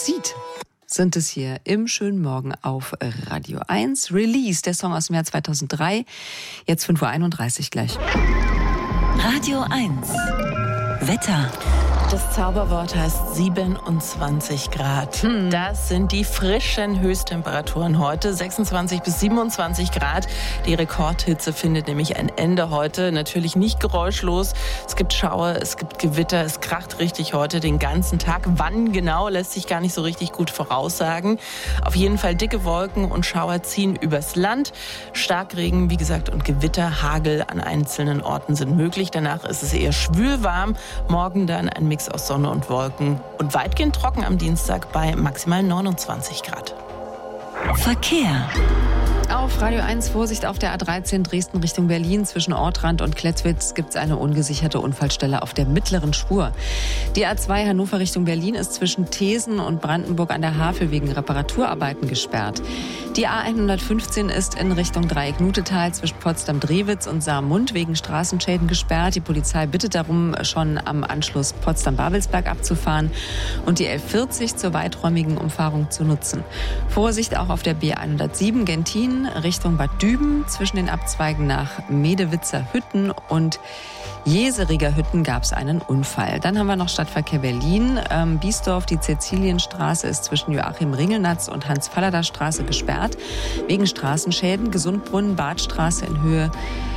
sieht, sind es hier im schönen Morgen auf Radio 1. Release, der Song aus dem Jahr 2003, jetzt 5.31 Uhr gleich. Radio 1, Wetter. Das Zauberwort heißt 27 Grad. Das sind die frischen Höchsttemperaturen heute. 26 bis 27 Grad. Die Rekordhitze findet nämlich ein Ende heute. Natürlich nicht geräuschlos. Es gibt Schauer, es gibt Gewitter. Es kracht richtig heute den ganzen Tag. Wann genau, lässt sich gar nicht so richtig gut voraussagen. Auf jeden Fall dicke Wolken und Schauer ziehen übers Land. Starkregen, wie gesagt, und Gewitter, Hagel an einzelnen Orten sind möglich. Danach ist es eher schwülwarm. Morgen dann ein Mix aus Sonne und Wolken und weitgehend trocken am Dienstag bei maximal 29 Grad. Verkehr. Auf Radio 1 Vorsicht auf der A13 Dresden Richtung Berlin. Zwischen Ortrand und Klettwitz gibt es eine ungesicherte Unfallstelle auf der mittleren Spur. Die A2 Hannover Richtung Berlin ist zwischen Thesen und Brandenburg an der Havel wegen Reparaturarbeiten gesperrt. Die A115 ist in Richtung Dreieck-Nutetal zwischen Potsdam-Drewitz und Saarmund wegen Straßenschäden gesperrt. Die Polizei bittet darum, schon am Anschluss Potsdam-Babelsberg abzufahren und die L40 zur weiträumigen Umfahrung zu nutzen. Vorsicht auch auf der B107 Gentin Richtung Bad Düben. Zwischen den Abzweigen nach Medewitzer Hütten und Jeseriger Hütten gab es einen Unfall. Dann haben wir noch Stadtverkehr Berlin. Biesdorf, die Cäcilienstraße ist zwischen Joachim-Ringelnatz und Hans-Fallada-Straße gesperrt. Wegen Straßenschäden. Gesundbrunnen, Badstraße in Höhe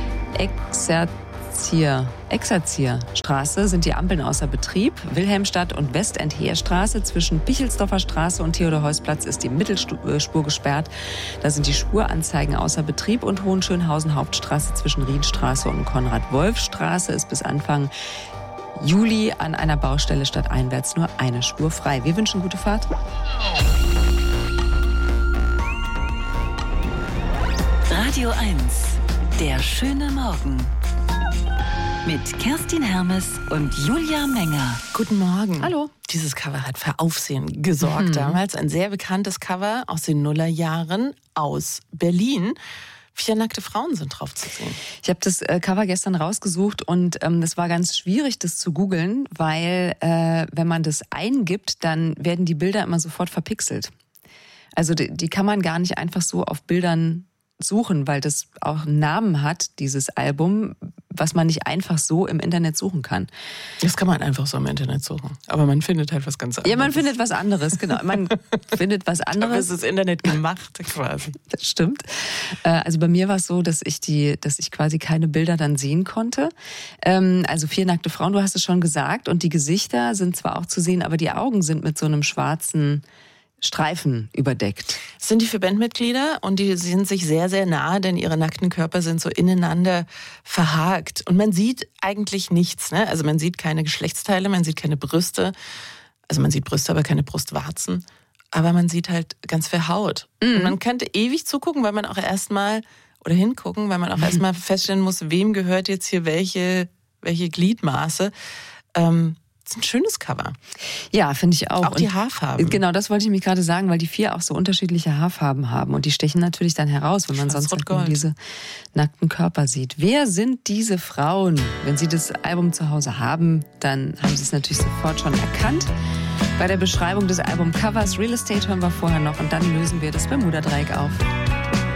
Exerzierstraße sind die Ampeln außer Betrieb. Wilhelmstadt und Westend-Heerstraße zwischen Pichelsdorfer Straße und Theodor-Heuss-Platz ist die Mittelspur gesperrt. Da sind die Spuranzeigen außer Betrieb. Und Hohenschönhausen Hauptstraße zwischen Rienstraße und Konrad-Wolf-Straße ist bis Anfang Juli an einer Baustelle stadteinwärts nur eine Spur frei. Wir wünschen gute Fahrt. Radio 1, der schöne Morgen. Mit Kerstin Hermes und Julia Menger. Guten Morgen. Hallo. Dieses Cover hat für Aufsehen gesorgt damals. Ein sehr bekanntes Cover aus den Nullerjahren aus Berlin. 4 nackte Frauen sind drauf zu sehen. Ich habe das Cover gestern rausgesucht und es war ganz schwierig, das zu googeln, weil wenn man das eingibt, dann werden die Bilder immer sofort verpixelt. Also die kann man gar nicht einfach so auf Bildern suchen, weil das auch einen Namen hat, dieses Album, was man nicht einfach so im Internet suchen kann. Das kann man einfach so im Internet suchen. Aber man findet halt was ganz anderes. Ja, man findet was anderes, genau. Man findet was anderes. Aber es ist das Internet gemacht, quasi. Das stimmt. Also bei mir war es so, dass ich quasi keine Bilder dann sehen konnte. Also 4 nackte Frauen, du hast es schon gesagt. Und die Gesichter sind zwar auch zu sehen, aber die Augen sind mit so einem schwarzen Streifen überdeckt. Das sind die 4 Bandmitglieder und die sind sich sehr, sehr nahe, denn ihre nackten Körper sind so ineinander verhakt. Und man sieht eigentlich nichts, ne? Also man sieht keine Geschlechtsteile, man sieht keine Brüste. Also man sieht Brüste, aber keine Brustwarzen. Aber man sieht halt ganz viel Haut. Und man könnte ewig zugucken, weil man auch erstmal, oder hingucken, weil man auch erstmal feststellen muss, wem gehört jetzt hier welche Gliedmaße. Das ist ein schönes Cover. Ja, finde ich auch. Auch die Haarfarben. Genau, das wollte ich mich gerade sagen, weil die 4 auch so unterschiedliche Haarfarben haben. Und die stechen natürlich dann heraus, wenn man sonst halt nur diese nackten Körper sieht. Wer sind diese Frauen? Wenn Sie das Album zu Hause haben, dann haben Sie es natürlich sofort schon erkannt. Bei der Beschreibung des Albumcovers Real Estate hören wir vorher noch und dann lösen wir das Bermuda-Dreieck auf.